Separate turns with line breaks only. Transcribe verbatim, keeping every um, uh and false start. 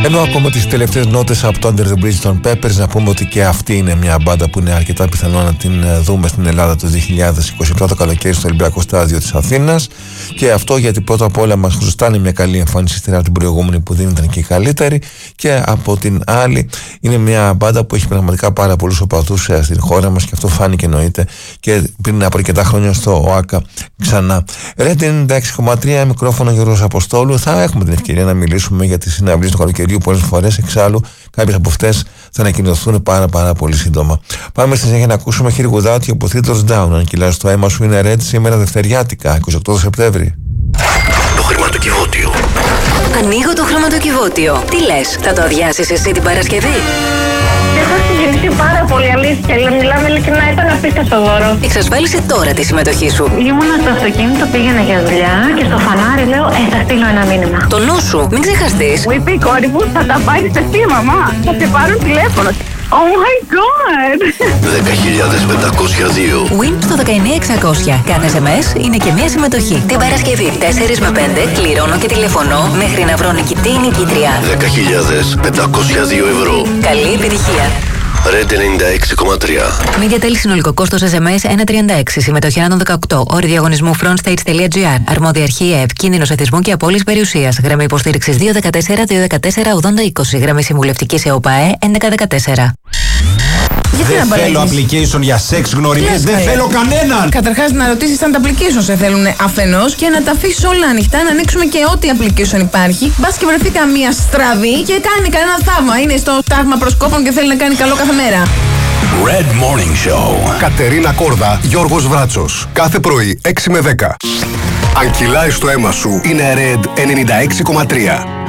Ενώ ακόμα τις τελευταίες νότες από το Under the Bridge των Peppers, να πούμε ότι και αυτή είναι μια μπάντα που είναι αρκετά πιθανό να την δούμε στην Ελλάδα το δύο χιλιάδες είκοσι επτά το καλοκαίρι στο Ολυμπιακό Στάδιο της Αθήνας. Και αυτό γιατί πρώτα απ' όλα μας χρωστάνε μια καλή εμφάνιση στην την προηγούμενη που δεν ήταν και η καλύτερη, και από την άλλη είναι μια μπάντα που έχει πραγματικά πάρα πολλούς οπαδούς στην χώρα μας, και αυτό φάνηκε εννοείται και πριν από αρκετά χρόνια στο ΟΑΚΑ ξανά. Red ενενήντα έξι κόμμα τρία, μικρόφωνο Γιώργος Αποστόλου. Θα έχουμε την ευκαιρία να μιλήσουμε για τις συναυλίες του καλοκαιριού πολλές φορές. Εξάλλου, κάποιες από αυτές θα ανακοινωθούν πάρα πάρα πολύ σύντομα. Πάμε στη συνέχεια να ακούσουμε Here Without You από Theaters Down. Αν κυλάς στο αίμα σου είναι Red σήμερα Δευτεριάτικα, είκοσι οκτώ Σεπτέμβρη.
Το χρηματοκιβώτιο.
Ανοίγω το χρηματοκιβώτιο. Τι λες, θα το αδειάσεις εσύ την Παρασκευή?
Έχω συγκινηθεί πάρα πολύ, αλήθεια. Μιλάμε ειλικρινά, ήταν απίστευτο δώρο.
Εξασφάλισε τώρα τη συμμετοχή σου.
Ήμουνα στο αυτοκίνητο, πήγαινα για δουλειά και στο φανάρι λέω: Ε, θα στείλω ένα μήνυμα.
Το νου σου, μην ξεχαστείς.
Μου είπε η κόρη μου: Θα τα πάρεις εσύ, μαμά. Θα σε πάρουν τηλέφωνο. Oh my god!
δέκα χιλιάδες πεντακόσια δύο.
Win στο δεκαεννιά εξακόσια. Κάθε ες εμ ες είναι και μία συμμετοχή. Την Παρασκευή τέσσερα με πέντε κληρώνω και τηλεφωνώ μέχρι να βρω νικητή ή νικήτρια.
δέκα χιλιάδες πεντακόσια δύο ευρώ.
Καλή επιτυχία.
Red ενενήντα έξι κόμμα τρία.
Media τέλη συνολικό κόστος ες εμ ες ένα τριάντα έξι. Συμμετοχή άνω των δεκαοκτώ. Όροι διαγωνισμού frontstage.gr. Αρμόδια αρχή ΕΕΠ. Κίνδυνος εθισμού και απώλειας περιουσίας. Γραμμή υποστήριξης δύο δεκατέσσερα δύο δεκατέσσερα ογδόντα είκοσι. Γραμμή συμβουλευτικής ΕΟΠΑΕ έντεκα δεκατέσσερα.
Δεν θέλω application για σεξ γνωριμίες, δεν θέλω κανέναν!
Καταρχάς να ρωτήσεις αν τα application σε θέλουν αφενός και να τα αφήσεις όλα ανοιχτά, να ανοίξουμε και ό,τι application υπάρχει. Μπας και βρεθεί καμία στραβή και κάνει κανένα θαύμα. Είναι στο τάγμα προσκόπων και θέλει να κάνει καλό κάθε μέρα.
Red Morning Show.
Κατερίνα Κόρδα, Γιώργος Βράτσος. Κάθε πρωί έξι με δέκα. Αν κυλάει στο αίμα σου, είναι Red ενενήντα έξι κόμμα τρία.